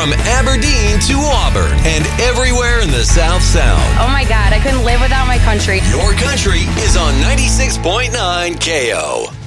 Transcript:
From Aberdeen to Auburn and everywhere in the South Sound. Oh my God, I couldn't live without my country. Your country is on 96.9 KO.